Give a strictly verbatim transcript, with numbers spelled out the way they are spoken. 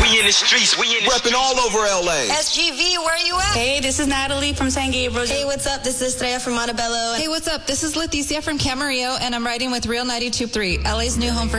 We in the streets, we in the Repping all over L A. S G V, where you at? Hey, this is Natalie from San Gabriel. Hey, what's up? This is Estrella from Montebello. Hey, what's up? This is Leticia from Camarillo, and I'm riding with Real ninety-two point three, L A's new home for